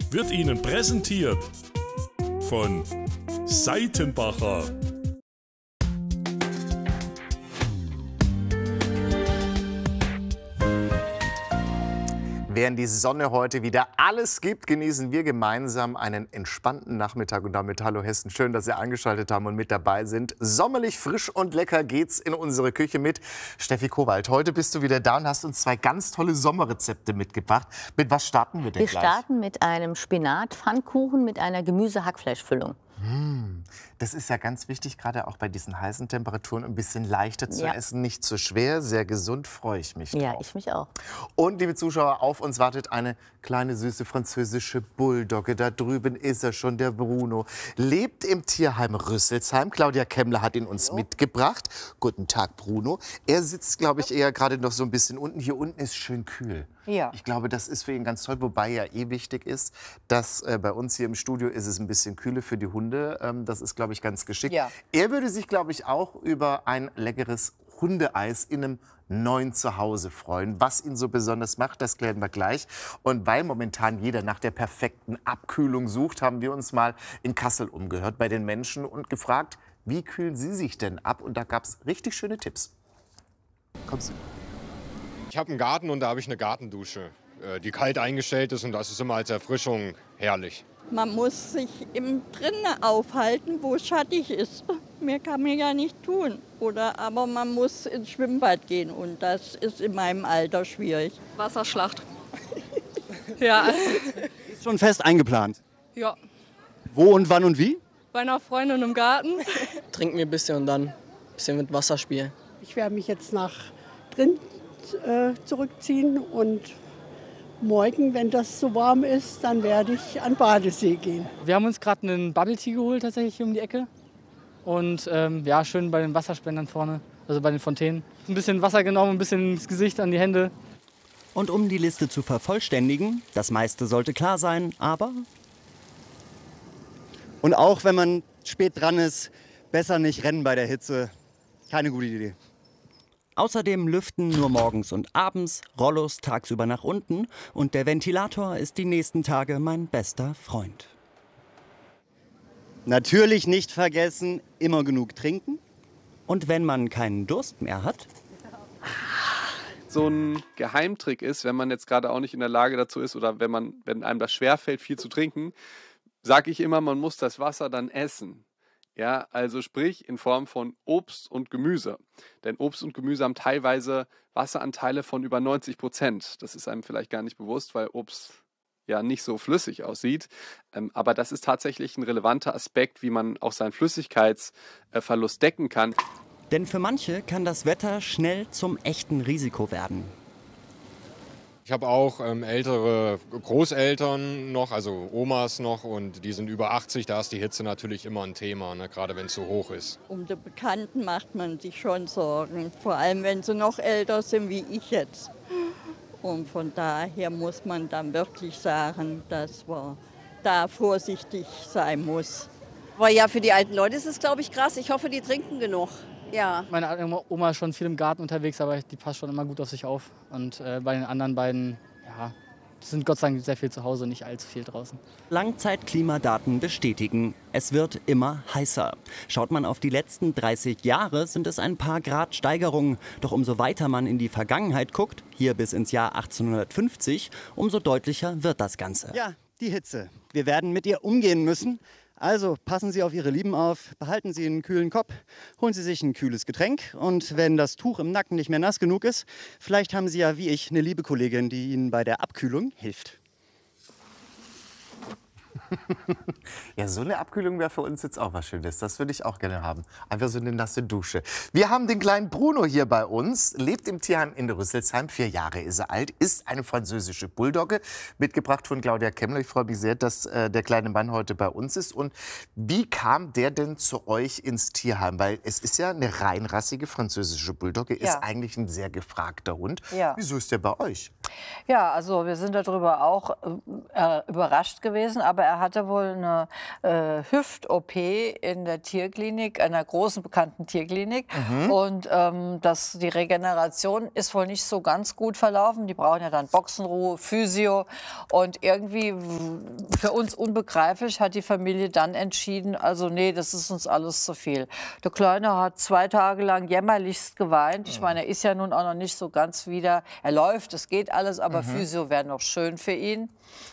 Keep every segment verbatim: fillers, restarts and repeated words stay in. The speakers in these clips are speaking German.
wird Ihnen präsentiert von Seitenbacher. Während die Sonne heute wieder alles gibt, genießen wir gemeinsam einen entspannten Nachmittag. Und damit hallo Hessen, schön, dass Sie eingeschaltet haben und mit dabei sind. Sommerlich, frisch und lecker geht's in unsere Küche mit Steffi Kowald. Heute bist du wieder da und hast uns zwei ganz tolle Sommerrezepte mitgebracht. Mit was starten wir denn wir gleich? Wir starten mit einem Spinat-Pfannkuchen mit einer Gemüse-Hackfleischfüllung. Mmh, das ist ja ganz wichtig, gerade auch bei diesen heißen Temperaturen, ein bisschen leichter zu ja. essen, nicht zu schwer, sehr gesund, freue ich mich drauf. Ja, ich mich auch. Und liebe Zuschauer, auf uns wartet eine kleine süße französische Bulldogge. Da drüben ist er schon, der Bruno. Lebt im Tierheim Rüsselsheim. Claudia Kemmler hat ihn uns Hallo. mitgebracht. Guten Tag, Bruno. Er sitzt, glaube ich, eher gerade noch so ein bisschen unten. Hier unten ist schön kühl. Ja. Ich glaube, das ist für ihn ganz toll, wobei ja eh wichtig ist, dass äh, bei uns hier im Studio ist es ein bisschen kühler für die Hunde. Ähm, das ist, glaube ich, ganz geschickt. Ja. Er würde sich, glaube ich, auch über ein leckeres Hundeeis in einem neuen Zuhause freuen. Was ihn so besonders macht, das klären wir gleich. Und weil momentan jeder nach der perfekten Abkühlung sucht, haben wir uns mal in Kassel umgehört bei den Menschen und gefragt, wie kühlen sie sich denn ab? Und da gab es richtig schöne Tipps. Kommst du? Ich habe einen Garten und da habe ich eine Gartendusche, die kalt eingestellt ist und das ist immer als Erfrischung herrlich. Man muss sich im Drinnen aufhalten, wo es schattig ist. Mehr kann man ja nicht tun. Oder aber man muss ins Schwimmbad gehen und das ist in meinem Alter schwierig. Wasserschlacht. Ja. Ist schon fest eingeplant? Ja. Wo und wann und wie? Bei einer Freundin im Garten. Trinken wir ein bisschen und dann ein bisschen mit Wasser spielen. Ich werde mich jetzt nach drin äh, zurückziehen und morgen, wenn das so warm ist, dann werde ich an den Badesee gehen. Wir haben uns gerade einen Bubble Tea geholt, tatsächlich hier um die Ecke. Und ähm, ja, schön bei den Wasserspendern vorne, also bei den Fontänen. Ein bisschen Wasser genommen, ein bisschen ins Gesicht, an die Hände. Und um die Liste zu vervollständigen, das meiste sollte klar sein, aber... Und auch wenn man spät dran ist, besser nicht rennen bei der Hitze. Keine gute Idee. Außerdem lüften nur morgens und abends, Rollos tagsüber nach unten und der Ventilator ist die nächsten Tage mein bester Freund. Natürlich nicht vergessen, immer genug trinken. Und wenn man keinen Durst mehr hat... So ein Geheimtrick ist, wenn man jetzt gerade auch nicht in der Lage dazu ist oder wenn, man, wenn einem das schwerfällt, viel zu trinken, sage ich immer, man muss das Wasser dann essen. Ja, also sprich in Form von Obst und Gemüse. Denn Obst und Gemüse haben teilweise Wasseranteile von über neunzig Prozent. Das ist einem vielleicht gar nicht bewusst, weil Obst ja nicht so flüssig aussieht. Ähm, aber das ist tatsächlich ein relevanter Aspekt, wie man auch seinen Flüssigkeitsverlust decken kann. Denn für manche kann das Wetter schnell zum echten Risiko werden. Ich habe auch ähm, ältere Großeltern noch, also Omas noch, und die sind über achtzig. Da ist die Hitze natürlich immer ein Thema, ne, gerade wenn es so hoch ist. Um die Bekannten macht man sich schon Sorgen, vor allem wenn sie noch älter sind wie ich jetzt. Und von daher muss man dann wirklich sagen, dass man da vorsichtig sein muss. Aber ja, für die alten Leute ist es, glaube ich, krass. Ich hoffe, die trinken genug. Ja. Meine Oma ist schon viel im Garten unterwegs, aber die passt schon immer gut auf sich auf. Und äh, bei den anderen beiden, ja, sind Gott sei Dank sehr viel zu Hause, nicht allzu viel draußen. Langzeitklimadaten bestätigen, es wird immer heißer. Schaut man auf die letzten dreißig Jahre, sind es ein paar Grad Steigerungen. Doch umso weiter man in die Vergangenheit guckt, hier bis ins Jahr achtzehnhundertfünfzig, umso deutlicher wird das Ganze. Ja, die Hitze. Wir werden mit ihr umgehen müssen. Also passen Sie auf Ihre Lieben auf, behalten Sie einen kühlen Kopf, holen Sie sich ein kühles Getränk und wenn das Tuch im Nacken nicht mehr nass genug ist, vielleicht haben Sie ja wie ich eine liebe Kollegin, die Ihnen bei der Abkühlung hilft. Ja, so eine Abkühlung wäre für uns jetzt auch was Schönes. Das würde ich auch gerne haben. Einfach so eine nasse Dusche. Wir haben den kleinen Bruno hier bei uns, lebt im Tierheim in Rüsselsheim. Vier Jahre ist er alt, ist eine französische Bulldogge, mitgebracht von Claudia Kemmler. Ich freue mich sehr, dass äh, der kleine Mann heute bei uns ist. Und wie kam der denn zu euch ins Tierheim? Weil es ist ja eine reinrassige französische Bulldogge, ist Ja. eigentlich ein sehr gefragter Hund. Ja. Wieso ist der bei euch? Ja, also wir sind darüber auch äh, überrascht gewesen, aber aber er hatte wohl eine äh, Hüft-O P in der Tierklinik, einer großen bekannten Tierklinik. Mhm. Und ähm, das, die Regeneration ist wohl nicht so ganz gut verlaufen. Die brauchen ja dann Boxenruhe, Physio. Und irgendwie für uns unbegreiflich hat die Familie dann entschieden, also nee, das ist uns alles zu viel. Der Kleine hat zwei Tage lang jämmerlichst geweint. Ich meine, er ist ja nun auch noch nicht so ganz wieder, er läuft, es geht alles, aber mhm. Physio wäre noch schön für ihn.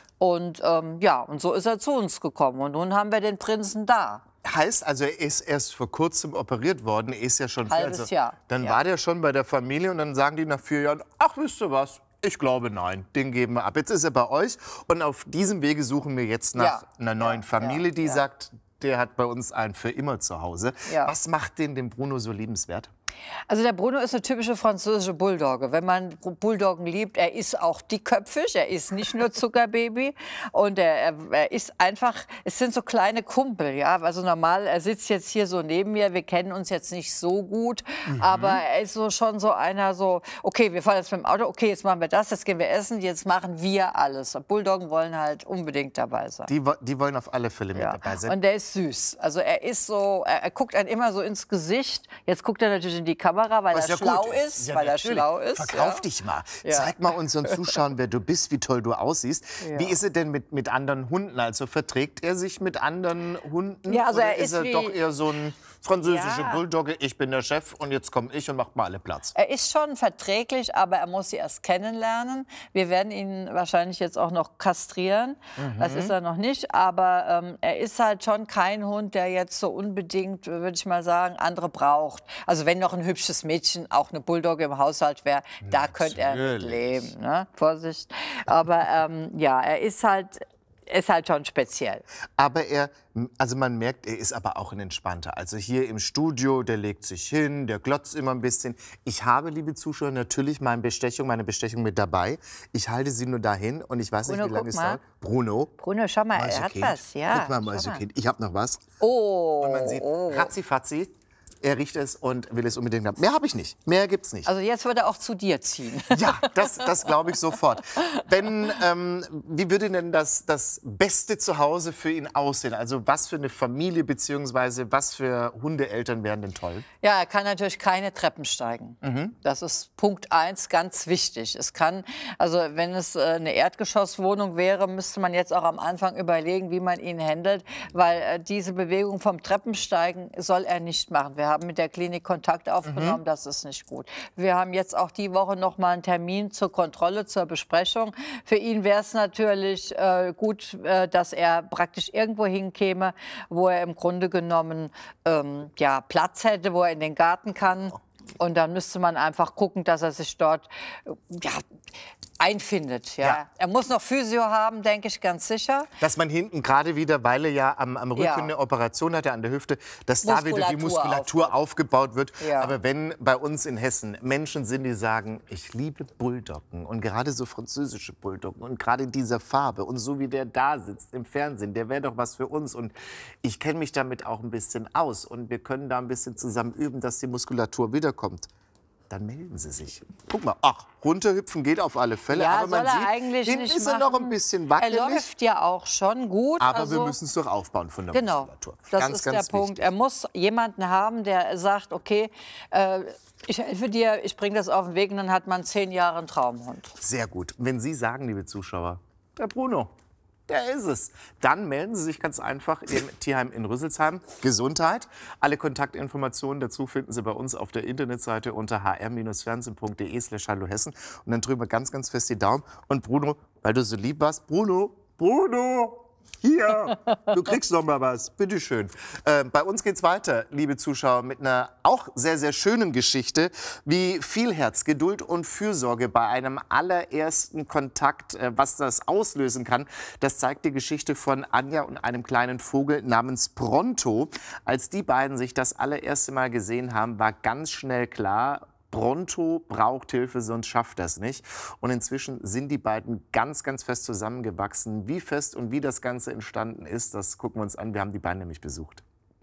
Und ähm, ja, und so ist er zu uns gekommen. Und nun haben wir den Prinzen da. Heißt also, er ist erst vor kurzem operiert worden, er ist ja schon... Halbes also, Jahr. Dann ja. war der schon bei der Familie und dann sagen die nach vier Jahren, ach, wisst ihr was, ich glaube, nein, den geben wir ab. Jetzt ist er bei euch und auf diesem Wege suchen wir jetzt nach ja. einer neuen ja. Familie, die ja. sagt, der hat bei uns einen für immer zu Hause. Ja. Was macht denn den Bruno so liebenswert? Also der Bruno ist eine typische französische Bulldogge. Wenn man Bulldoggen liebt, er ist auch dickköpfig, er ist nicht nur Zuckerbaby und er, er, er ist einfach, es sind so kleine Kumpel, ja. Also normal, er sitzt jetzt hier so neben mir, wir kennen uns jetzt nicht so gut, mhm. aber er ist so schon so einer so, okay, wir fahren jetzt mit dem Auto, okay, jetzt machen wir das, jetzt gehen wir essen, jetzt machen wir alles. Bulldoggen wollen halt unbedingt dabei sein. Die, die wollen auf alle Fälle mit ja. dabei sein. Und der ist süß. Also er ist so, er, er guckt einen immer so ins Gesicht. Jetzt guckt er natürlich in die Kamera, weil Was er ja schlau gut ist, ist. Ja, weil er natürlich. schlau ist. Verkauf ja. dich mal. Ja. Zeig mal unseren Zuschauern, wer du bist, wie toll du aussiehst. Ja. Wie ist er denn mit, mit anderen Hunden? Also verträgt er sich mit anderen Hunden? Ja, also Oder er ist ist er wie- doch eher so ein französischer Ja. Bulldogge, ich bin der Chef und jetzt komme ich und macht mal alle Platz? Er ist schon verträglich, aber er muss sie erst kennenlernen. Wir werden ihn wahrscheinlich jetzt auch noch kastrieren. Mhm. Das ist er noch nicht. Aber ähm, er ist halt schon kein Hund, der jetzt so unbedingt, würde ich mal sagen, andere braucht. Also wenn noch ein hübsches Mädchen, auch eine Bulldogge im Haushalt wäre, da könnte er mit leben. Ne? Vorsicht. Aber ähm, ja, er ist halt... ist halt schon speziell. Aber er, also man merkt, er ist aber auch ein Entspannter. Also hier im Studio, der legt sich hin, der glotzt immer ein bisschen. Ich habe, liebe Zuschauer, natürlich meine Bestechung, meine Bestechung mit dabei. Ich halte sie nur dahin und ich weiß Bruno, nicht, wie lange guck es mal. dauert. Bruno. Bruno, schau mal, er hat Mäusekind. was. Ja, Guck mal, schau mal. Mäusekind. Ich habe noch was. Oh. Und man sieht, oh. ratzifatzi, er riecht es und will es unbedingt haben. Mehr habe ich nicht. Mehr gibt's nicht. Also jetzt würde er auch zu dir ziehen. Ja, das, das glaube ich sofort. Wenn, ähm, wie würde denn das, das beste Zuhause für ihn aussehen? Also was für eine Familie bzw. was für Hundeeltern wären denn toll? Ja, er kann natürlich keine Treppen steigen. Mhm. Das ist Punkt eins, ganz wichtig. Es kann, also wenn es äh, eine Erdgeschosswohnung wäre, müsste man jetzt auch am Anfang überlegen, wie man ihn handelt, weil äh, diese Bewegung vom Treppensteigen soll er nicht machen. Wir haben mit der Klinik Kontakt aufgenommen, Mhm. das ist nicht gut. Wir haben jetzt auch die Woche noch mal einen Termin zur Kontrolle, zur Besprechung. Für ihn wäre es natürlich äh, gut, äh, dass er praktisch irgendwo hinkäme, wo er im Grunde genommen ähm, ja, Platz hätte, wo er in den Garten kann. Und dann müsste man einfach gucken, dass er sich dort äh, ja, einfindet. Ja. Ja. Er muss noch Physio haben, denke ich, ganz sicher. Dass man hinten gerade wieder, weil er ja am, am Rücken Ja. eine Operation hatte, an der Hüfte, dass da wieder die Muskulatur Muskulatur aufgebaut wird. Ja. Aber wenn bei uns in Hessen Menschen sind, die sagen, ich liebe Bulldoggen und gerade so französische Bulldoggen und gerade in dieser Farbe und so wie der da sitzt im Fernsehen, der wäre doch was für uns. Und ich kenne mich damit auch ein bisschen aus und wir können da ein bisschen zusammen üben, dass die Muskulatur wiederkommt. Dann melden Sie sich. Guck mal, ach, runterhüpfen geht auf alle Fälle. Ja, aber man soll er sieht, eigentlich hinten nicht ist er noch ein machen. bisschen Er wackelig. läuft ja auch schon gut. Aber also, wir müssen es doch aufbauen von der Genau, Muskulatur. das ganz, ist ganz der Punkt. wichtig. Er muss jemanden haben, der sagt, okay, äh, ich helfe dir, ich bringe das auf den Weg und dann hat man zehn Jahre einen Traumhund. Sehr gut. Wenn Sie sagen, liebe Zuschauer, der Bruno, der ist es, dann melden Sie sich ganz einfach im Tierheim in Rüsselsheim. Gesundheit. Alle Kontaktinformationen dazu finden Sie bei uns auf der Internetseite unter h r fernsehen punkt de slash hallo Hessen. Und dann drücken wir ganz, ganz fest die Daumen. Und Bruno, weil du so lieb warst, Bruno, Bruno, hier, du kriegst noch mal was, bitteschön. Äh, bei uns geht's weiter, liebe Zuschauer, mit einer auch sehr, sehr schönen Geschichte, wie viel Herz, Geduld und Fürsorge bei einem allerersten Kontakt, äh, was das auslösen kann. Das zeigt die Geschichte von Anja und einem kleinen Vogel namens Pronto. Als die beiden sich das allererste Mal gesehen haben, war ganz schnell klar, Pronto braucht Hilfe, sonst schafft das nicht. Und inzwischen sind die beiden ganz, ganz fest zusammengewachsen. Wie fest und wie das Ganze entstanden ist, das gucken wir uns an. Wir haben die beiden nämlich besucht.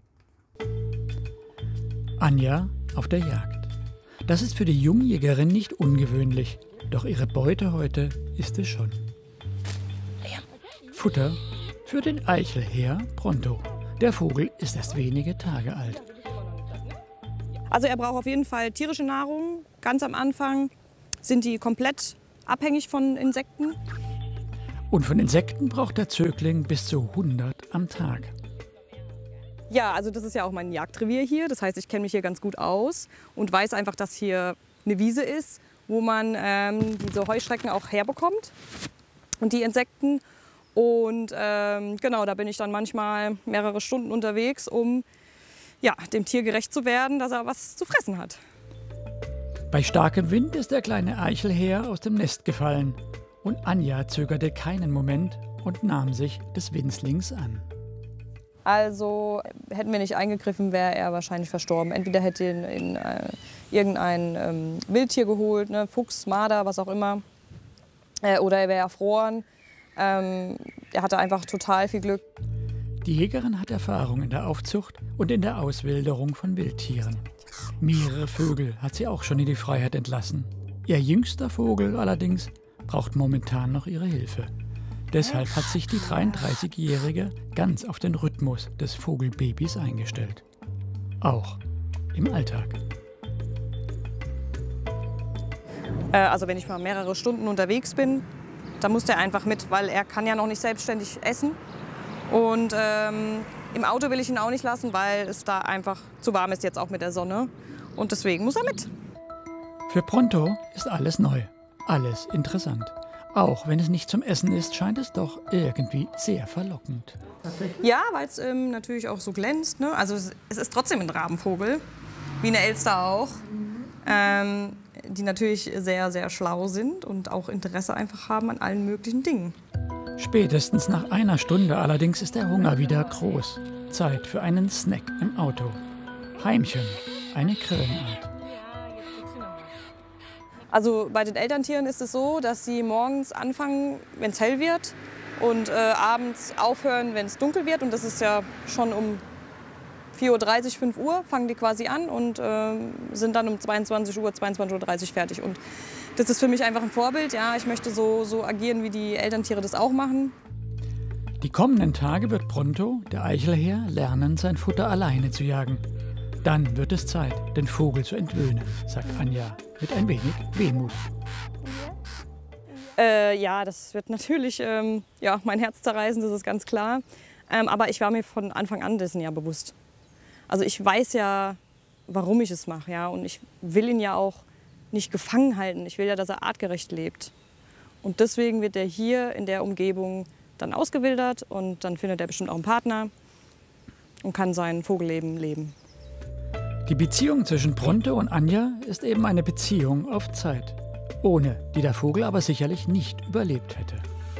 Anja auf der Jagd. Das ist für die Jungjägerin nicht ungewöhnlich. Doch ihre Beute heute ist es schon. Futter Für den Eichelherr Pronto. Der Vogel ist erst wenige Tage alt. Also er braucht auf jeden Fall tierische Nahrung. Ganz am Anfang sind die komplett abhängig von Insekten. Und von Insekten braucht der Zögling bis zu hundert am Tag. Ja, also das ist ja auch mein Jagdrevier hier. Das heißt, ich kenne mich hier ganz gut aus und weiß einfach, dass hier eine Wiese ist, wo man ähm, diese Heuschrecken auch herbekommt und die Insekten. Und ähm, genau, da bin ich dann manchmal mehrere Stunden unterwegs, um ja, dem Tier gerecht zu werden, dass er was zu fressen hat. Bei starkem Wind ist der kleine Eichelherr aus dem Nest gefallen. Und Anja zögerte keinen Moment und nahm sich des Windlings an. Also hätten wir nicht eingegriffen, wäre er wahrscheinlich verstorben. Entweder hätte ihn in äh, irgendein ähm, Wildtier geholt, ne, Fuchs, Marder, was auch immer. Äh, oder er wäre erfroren. Ähm, er hatte einfach total viel Glück. Die Jägerin hat Erfahrung in der Aufzucht und in der Auswilderung von Wildtieren. Mehrere Vögel hat sie auch schon in die Freiheit entlassen. Ihr jüngster Vogel allerdings braucht momentan noch ihre Hilfe. Deshalb hat sich die dreiunddreißigjährige ganz auf den Rhythmus des Vogelbabys eingestellt. Auch im Alltag. Äh, also wenn ich mal mehrere Stunden unterwegs bin, dann muss der einfach mit, weil er kann ja noch nicht selbstständig essen. Und ähm, im Auto will ich ihn auch nicht lassen, weil es da einfach zu warm ist jetzt auch mit der Sonne. Und deswegen muss er mit. Für Pronto ist alles neu. Alles interessant. Auch wenn es nicht zum Essen ist, scheint es doch irgendwie sehr verlockend. Ja, weil es ähm, natürlich auch so glänzt. Ne? Also es, es ist trotzdem ein Rabenvogel, wie eine Elster auch. Ähm, die natürlich sehr, sehr schlau sind und auch Interesse einfach haben an allen möglichen Dingen. Spätestens nach einer Stunde allerdings ist der Hunger wieder groß. Zeit für einen Snack im Auto. Heimchen, eine Grillenart. Also bei den Elterntieren ist es so, dass sie morgens anfangen, wenn es hell wird und äh, abends aufhören, wenn es dunkel wird. Und das ist ja schon um vier Uhr dreißig, fünf Uhr fangen die quasi an und äh, sind dann um zweiundzwanzig Uhr, zweiundzwanzig Uhr dreißig fertig. Und das ist für mich einfach ein Vorbild. Ja, ich möchte so, so agieren, wie die Elterntiere das auch machen. Die kommenden Tage wird Pronto, der Eichelherr, lernen, sein Futter alleine zu jagen. Dann wird es Zeit, den Vogel zu entwöhnen, sagt Anja mit ein wenig Wehmut. Äh, ja, das wird natürlich ähm, ja, mein Herz zerreißen, das ist ganz klar. Ähm, aber ich war mir von Anfang an dessen ja bewusst. Also ich weiß ja, warum ich es mache. Ja? Und ich will ihn ja auch nicht gefangen halten. Ich will ja, dass er artgerecht lebt. Und deswegen wird er hier in der Umgebung dann ausgewildert und dann findet er bestimmt auch einen Partner und kann sein Vogelleben leben. Die Beziehung zwischen Pronto und Anja ist eben eine Beziehung auf Zeit, ohne die der Vogel aber sicherlich nicht überlebt hätte.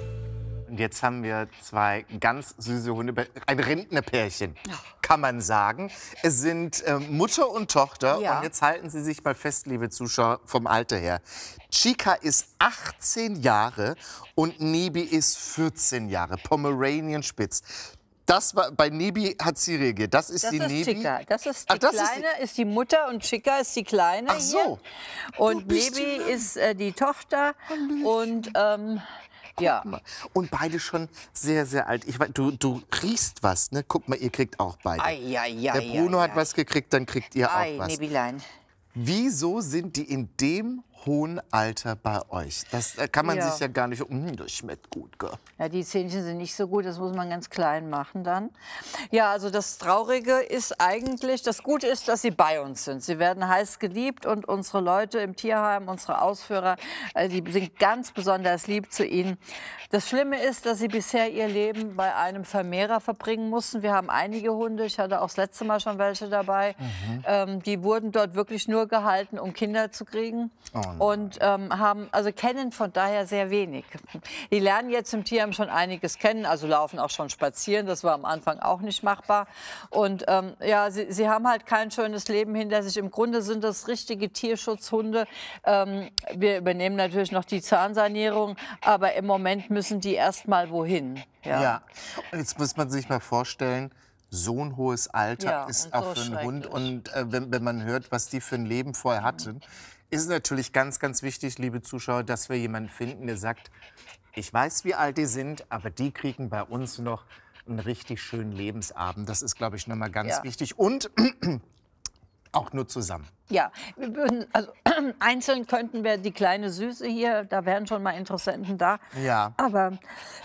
Und jetzt haben wir zwei ganz süße Hunde, ein Rentnerpärchen, kann man sagen. Es sind äh, Mutter und Tochter. Ja. Und jetzt halten Sie sich mal fest, liebe Zuschauer, vom Alter her. Chica ist achtzehn Jahre und Nibi ist vierzehn Jahre, Pomeranian Spitz. Das war, bei Nibi hat sie reagiert. Das ist das die ist Nibi. Chica. Das ist die Ach, das Kleine, ist, ist die Mutter und Chica ist die Kleine. Ach so. Hier. Und Nibi ist äh, die Tochter. Hallöchen. Und ähm, ja. Und beide schon sehr, sehr alt. Ich weiß, du, du riechst was, ne? Guck mal, ihr kriegt auch beide. Ai, ai, ai, Der Bruno ai, hat ai. was gekriegt, dann kriegt ihr Ei, auch was. Nibilein. Wieso sind die in dem hohen Alter bei euch? Das äh, kann man Ja. sich ja gar nicht... Mm, das schmeckt gut, gell? Ja, die Zähnchen sind nicht so gut, das muss man ganz klein machen dann. Ja, also das Traurige ist eigentlich, das Gute ist, dass sie bei uns sind. Sie werden heiß geliebt und unsere Leute im Tierheim, unsere Ausführer, äh, die sind ganz besonders lieb zu ihnen. Das Schlimme ist, dass sie bisher ihr Leben bei einem Vermehrer verbringen mussten. Wir haben einige Hunde, ich hatte auch das letzte Mal schon welche dabei. Mhm. Ähm, die wurden dort wirklich nur gehalten, um Kinder zu kriegen. Oh nein. Und ähm, haben, also kennen von daher sehr wenig. Die lernen jetzt im Tierheim schon einiges kennen, also laufen auch schon spazieren. Das war am Anfang auch nicht machbar. Und ähm, ja, sie, sie haben halt kein schönes Leben hinter sich. Im Grunde sind das richtige Tierschutzhunde. Ähm, wir übernehmen natürlich noch die Zahnsanierung, aber im Moment müssen die erst mal wohin. Ja. Ja. Und jetzt muss man sich mal vorstellen, so ein hohes Alter Ja, ist und auch so für einen Hund. schrecklich. Und äh, wenn, wenn man hört, was die für ein Leben vorher hatten, ist es natürlich ganz, ganz wichtig, liebe Zuschauer, dass wir jemanden finden, der sagt, Ich weiß, wie alt die sind, aber die kriegen bei uns noch einen richtig schönen Lebensabend. Das ist, glaube ich, nochmal ganz Ja. wichtig. Und auch nur zusammen. Ja, wir würden, also einzeln könnten wir die kleine Süße hier, da wären schon mal Interessenten da. Ja. Aber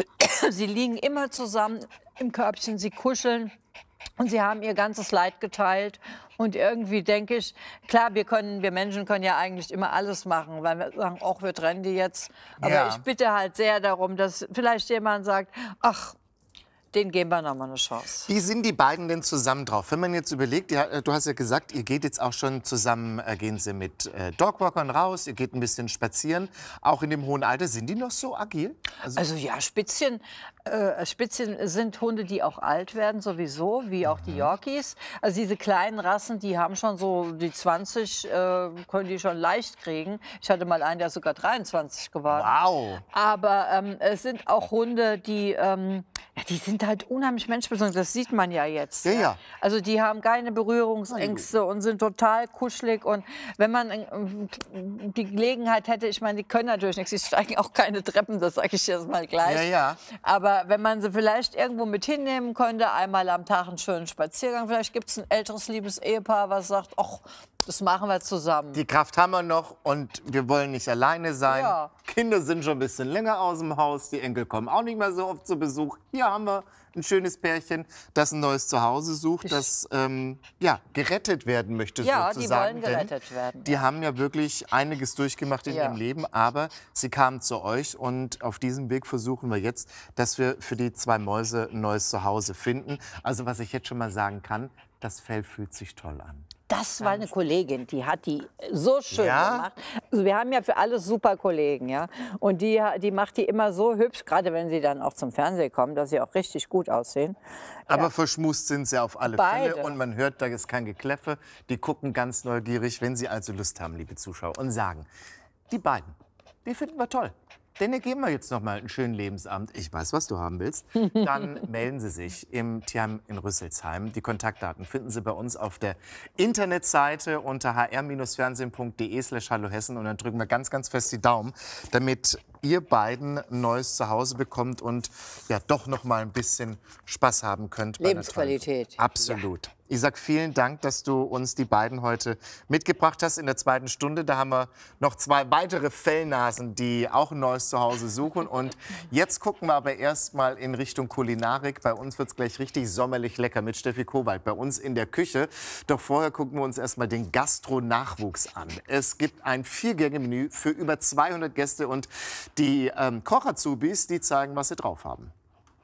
sie liegen immer zusammen im Körbchen, sie kuscheln. Und sie haben ihr ganzes Leid geteilt. Und irgendwie denke ich, klar, wir können, wir Menschen können ja eigentlich immer alles machen, weil wir sagen, ach, wir trennen die jetzt. Aber Ja. ich bitte halt sehr darum, dass vielleicht jemand sagt, ach, den geben wir noch mal eine Chance. Wie sind die beiden denn zusammen drauf? Wenn man jetzt überlegt, ja, du hast ja gesagt, ihr geht jetzt auch schon zusammen, äh, gehen sie mit äh, Dogwalkern raus, ihr geht ein bisschen spazieren. Auch in dem hohen Alter, sind die noch so agil? Also ja, Spitzchen, äh, Spitzchen sind Hunde, die auch alt werden sowieso, wie auch die Yorkies. Also diese kleinen Rassen, die haben schon so die zwanzig, äh, können die schon leicht kriegen. Ich hatte mal einen, der sogar dreiundzwanzig geworden. Wow. Aber ähm, es sind auch Hunde, die, ähm, ja, die sind halt unheimlich menschbezogen. Das sieht man ja jetzt. Ja, ja. Also die haben keine Berührungsängste und sind total kuschelig. Und wenn man ähm, die Gelegenheit hätte, ich meine, die können natürlich nichts, die steigen auch keine Treppen, das sage ich jetzt mal gleich. Ja, ja. Aber wenn man sie vielleicht irgendwo mit hinnehmen könnte, einmal am Tag einen schönen Spaziergang, vielleicht gibt es ein älteres, liebes Ehepaar, was sagt, ach, das machen wir zusammen. Die Kraft haben wir noch und wir wollen nicht alleine sein. Ja. Kinder sind schon ein bisschen länger aus dem Haus, die Enkel kommen auch nicht mehr so oft zu Besuch. Hier haben wir ein schönes Pärchen, das ein neues Zuhause sucht, das ähm, ja, gerettet werden möchte, Ja, die sozusagen. wollen gerettet Denn werden. Die haben ja wirklich einiges durchgemacht in Ja. ihrem Leben, aber sie kamen zu euch und auf diesem Weg versuchen wir jetzt, dass wir für die zwei Mäuse ein neues Zuhause finden. Also was ich jetzt schon mal sagen kann, das Fell fühlt sich toll an. Das war eine Kollegin, die hat die so schön Ja? gemacht. Also wir haben ja für alles super Kollegen, ja. Und die, die macht die immer so hübsch, gerade wenn sie dann auch zum Fernsehen kommen, dass sie auch richtig gut aussehen. Aber Ja. verschmust sind sie auf alle Beide. Fälle und man hört, da ist kein Gekläffe. Die gucken ganz neugierig, wenn sie also Lust haben, liebe Zuschauer, und sagen, die beiden, die finden wir toll. Denen geben wir jetzt noch mal einen schönen Lebensabend. Ich weiß, was du haben willst. Dann melden Sie sich im Tierheim in Rüsselsheim. Die Kontaktdaten finden Sie bei uns auf der Internetseite unter h r fernsehen punkt de slash hallo Hessen. Und dann drücken wir ganz, ganz fest die Daumen, damit ihr beiden ein neues Zuhause bekommt und ja doch noch mal ein bisschen Spaß haben könnt. bei einer tollen- Lebensqualität. Absolut. Ich sag vielen Dank, dass du uns die beiden heute mitgebracht hast in der zweiten Stunde. Da haben wir noch zwei weitere Fellnasen, die auch ein neues Zuhause suchen. Und jetzt gucken wir aber erst mal in Richtung Kulinarik. Bei uns wird es gleich richtig sommerlich lecker mit Steffi Kowald bei uns in der Küche. Doch vorher gucken wir uns erst mal den Gastro-Nachwuchs an. Es gibt ein Vier-Gänge-Menü für über zweihundert Gäste und die ähm, Koch-Azubis, die zeigen, was sie drauf haben.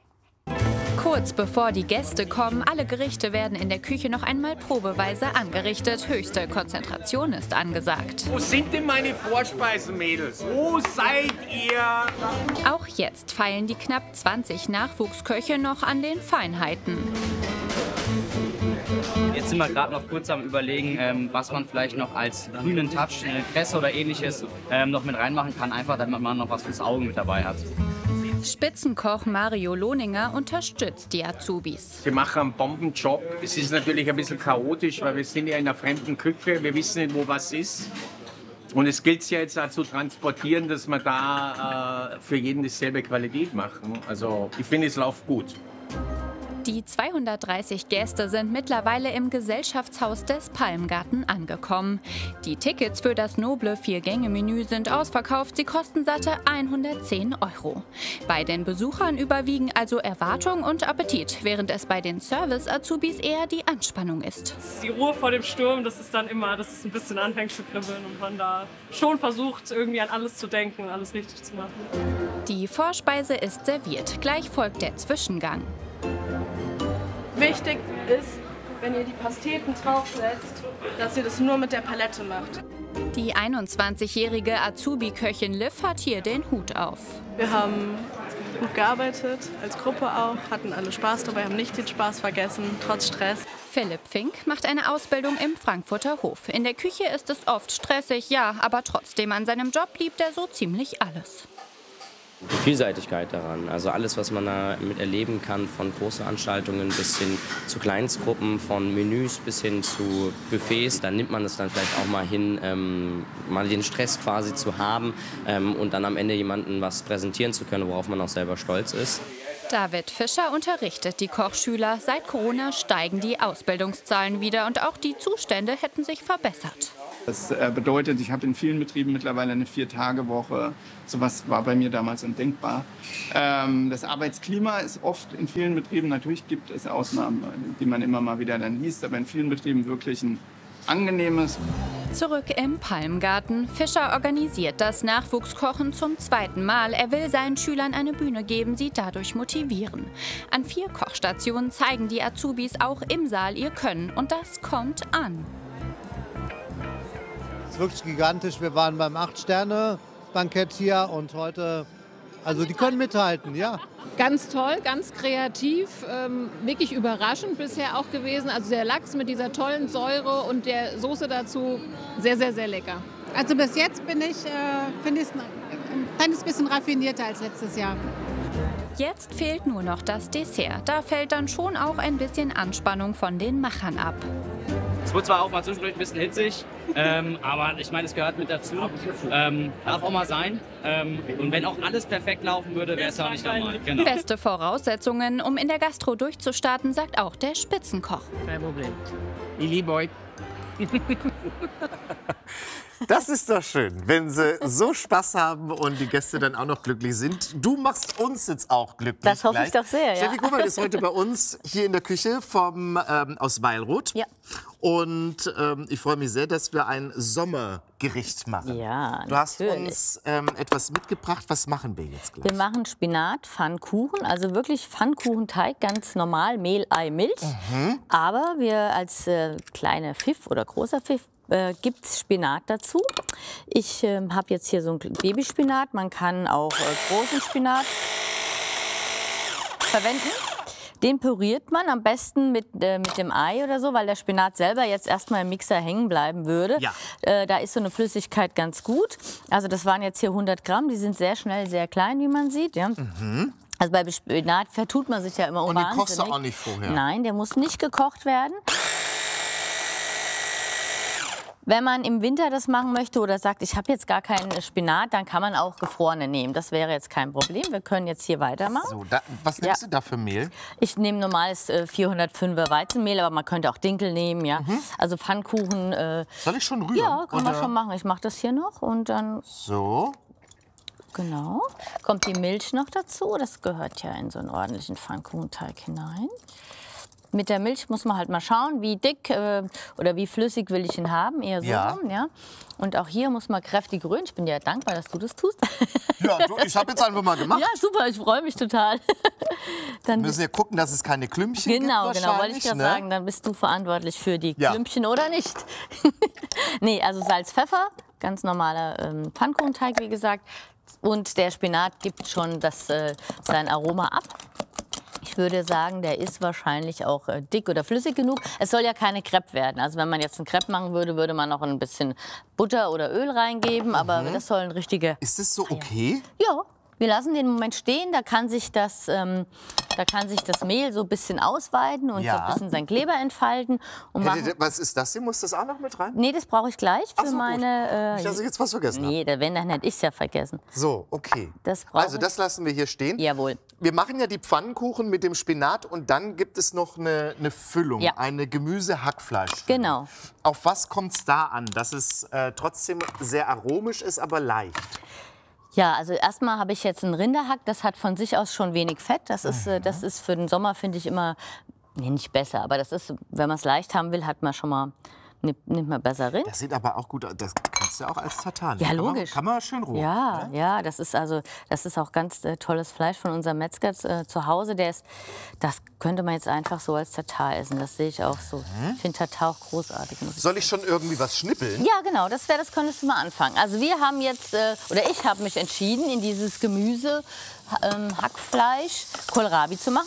Kurz bevor die Gäste kommen, alle Gerichte werden in der Küche noch einmal probeweise angerichtet. Höchste Konzentration ist angesagt. Wo sind denn meine Vorspeisen, Mädels? Wo seid ihr? Auch jetzt feilen die knapp zwanzig Nachwuchsköche noch an den Feinheiten. Jetzt sind wir gerade noch kurz am Überlegen, ähm, was man vielleicht noch als grünen Touch, eine Kresse oder ähnliches ähm, noch mit reinmachen kann, einfach damit man noch was fürs Auge mit dabei hat. Spitzenkoch Mario Lohninger unterstützt die Azubis. Wir machen einen Bombenjob. Es ist natürlich ein bisschen chaotisch, weil wir sind ja in einer fremden Küche. Wir wissen nicht, wo was ist. Und es gilt es ja jetzt auch zu transportieren, dass wir da äh, für jeden dieselbe Qualität machen. Also ich finde, es läuft gut. Die zweihundertdreißig Gäste sind mittlerweile im Gesellschaftshaus des Palmgarten angekommen. Die Tickets für das noble Vier-Gänge-Menü sind ausverkauft. Sie kosten satte hundertzehn Euro. Bei den Besuchern überwiegen also Erwartung und Appetit, während es bei den Service-Azubis eher die Anspannung ist. Die Ruhe vor dem Sturm, das ist dann immer, dass es ein bisschen anfängt zu kribbeln und man da schon versucht, irgendwie an alles zu denken und alles richtig zu machen. Die Vorspeise ist serviert. Gleich folgt der Zwischengang. Wichtig ist, wenn ihr die Pasteten draufsetzt, dass ihr das nur mit der Palette macht. Die einundzwanzigjährige Azubi-Köchin Liv hat hier den Hut auf. Wir haben gut gearbeitet, als Gruppe auch, hatten alle Spaß dabei, haben nicht den Spaß vergessen, trotz Stress. Philipp Fink macht eine Ausbildung im Frankfurter Hof. In der Küche ist es oft stressig, ja, aber trotzdem an seinem Job liebt er so ziemlich alles. Die Vielseitigkeit daran, also alles, was man da mit erleben kann, von Großveranstaltungen bis hin zu Kleinstgruppen, von Menüs bis hin zu Buffets, dann nimmt man es dann vielleicht auch mal hin, ähm, mal den Stress quasi zu haben ähm, und dann am Ende jemandem was präsentieren zu können, worauf man auch selber stolz ist. David Fischer unterrichtet die Kochschüler. Seit Corona steigen die Ausbildungszahlen wieder und auch die Zustände hätten sich verbessert. Das bedeutet, ich habe in vielen Betrieben mittlerweile eine Vier-Tage-Woche. Sowas war bei mir damals undenkbar. Ähm, das Arbeitsklima ist oft in vielen Betrieben, natürlich gibt es Ausnahmen, die man immer mal wieder dann liest, aber in vielen Betrieben wirklich ein angenehmes. Zurück im Palmgarten. Fischer organisiert das Nachwuchskochen zum zweiten Mal. Er will seinen Schülern eine Bühne geben, sie dadurch motivieren. An vier Kochstationen zeigen die Azubis auch im Saal ihr Können. Und das kommt an. Es ist wirklich gigantisch. Wir waren beim Acht-Sterne-Bankett hier und heute, also die können mithalten, ja. Ganz toll, ganz kreativ, ähm, wirklich überraschend bisher auch gewesen. Also der Lachs mit dieser tollen Säure und der Soße dazu, sehr, sehr, sehr lecker. Also bis jetzt bin ich, äh, finde ich es ein, ein kleines bisschen raffinierter als letztes Jahr. Jetzt fehlt nur noch das Dessert. Da fällt dann schon auch ein bisschen Anspannung von den Machern ab. Es wird zwar auch mal zwischendurch ein bisschen hitzig, ähm, aber ich meine, es gehört mit dazu. Ähm, darf auch mal sein. Ähm, und wenn auch alles perfekt laufen würde, wäre es auch nicht normal. Genau. Beste Voraussetzungen, um in der Gastro durchzustarten, sagt auch der Spitzenkoch. Kein Problem. Ich liebe euch. Das ist doch schön, wenn sie so Spaß haben und die Gäste dann auch noch glücklich sind. Du machst uns jetzt auch glücklich. Das hoffe gleich. ich doch sehr, ja. Steffi Kummert ist heute bei uns hier in der Küche vom, ähm, aus Weilroth. Ja. Und ähm, ich freue mich sehr, dass wir ein Sommergericht machen. Ja, Du hast natürlich. uns ähm, etwas mitgebracht. Was machen wir jetzt gleich? Wir machen Spinat-Pfannkuchen, also wirklich Pfannkuchenteig, ganz normal, Mehl, Ei, Milch. Mhm. Aber wir als äh, kleine Pfiff oder großer Pfiff äh, gibt es Spinat dazu. Ich äh, habe jetzt hier so einen Babyspinat, man kann auch äh, großen Spinat verwenden. Den püriert man am besten mit, äh, mit dem Ei oder so, weil der Spinat selber jetzt erstmal im Mixer hängen bleiben würde. Ja. Äh, da ist so eine Flüssigkeit ganz gut. Also das waren jetzt hier hundert Gramm, die sind sehr schnell sehr klein, wie man sieht. Ja. Mhm. Also bei Spinat vertut man sich ja immer Und wahnsinnig. den kochst du auch nicht vorher? Nein, der muss nicht gekocht werden. Wenn man im Winter das machen möchte oder sagt, ich habe jetzt gar keinen Spinat, dann kann man auch gefrorene nehmen. Das wäre jetzt kein Problem. Wir können jetzt hier weitermachen. So, da, was nimmst Ja. du da für Mehl? Ich nehme normales äh, vierhundertfünfer Weizenmehl, aber man könnte auch Dinkel nehmen. Ja. Also Pfannkuchen. Äh, Soll ich schon rühren? Ja, kann man oder? schon machen. Ich mache das hier noch und dann. So. Genau. Kommt die Milch noch dazu. Das gehört ja in so einen ordentlichen Pfannkuchenteig hinein. Mit der Milch muss man halt mal schauen, wie dick äh, oder wie flüssig will ich ihn haben. Eher so Ja. rum, ja. Und auch hier muss man kräftig rühren. Ich bin dir dankbar, dass du das tust. Ja, du, ich habe jetzt einfach mal gemacht. Ja, super, ich freue mich total. Dann Wir müssen ja gucken, dass es keine Klümpchen Genau, gibt. genau, wollte ich wahrscheinlich, gerade ne? sagen, dann bist du verantwortlich für die Ja. Klümpchen oder nicht. Nee, also Salz, Pfeffer, ganz normaler ähm, Pfannkuchenteig, wie gesagt. Und der Spinat gibt schon das, äh, sein Aroma ab. Ich würde sagen, der ist wahrscheinlich auch äh, dick oder flüssig genug. Es soll ja keine Crepe werden. Also wenn man jetzt einen Crepe machen würde, würde man noch ein bisschen Butter oder Öl reingeben. Aber Mhm. das soll ein richtiger... Ist das so okay? Ja, wir lassen den Moment stehen. Da kann sich das, ähm, da kann sich das Mehl so ein bisschen ausweiten und Ja. so ein bisschen sein Kleber entfalten. Und Hätte- machen, Was ist das hier? Muss das auch noch mit rein? nee, das brauche ich gleich für Ach so, gut. meine... Äh, Nicht, dass ich jetzt was vergessen Nee, da- wenn, dann hätte ich es ja vergessen. So, okay. Das brauche Also das lassen wir hier stehen. Jawohl. Wir machen ja die Pfannkuchen mit dem Spinat und dann gibt es noch eine, eine Füllung, Ja. eine Gemüse-Hackfleisch. Genau. Auf was kommt es da an? Dass es äh, trotzdem sehr aromisch ist, aber leicht. Ja, also erstmal habe ich jetzt einen Rinderhack, das hat von sich aus schon wenig Fett. Das ist, äh, das ist für den Sommer, finde ich, immer, nee, nicht besser, aber das ist, wenn man es leicht haben will, hat man schon mal, nimmt, nimmt man besser Rind. Das sieht aber auch gut aus. Das kannst du auch als Tatar. Ja, Kann man- logisch. Kann man schön roh. Ja, ja, das ist also, das ist auch ganz äh, tolles Fleisch von unserem Metzger äh, zu Hause. Der ist, das könnte man jetzt einfach so als Tatar essen. Das sehe ich auch so. Ich finde Tatar auch großartig. Muss ich Soll ich schon irgendwie was schnippeln? Ja, genau, das, wär, das könntest du mal anfangen. Also wir haben jetzt, äh, oder ich habe mich entschieden, in dieses Gemüse, ähm, Hackfleisch, Kohlrabi zu machen.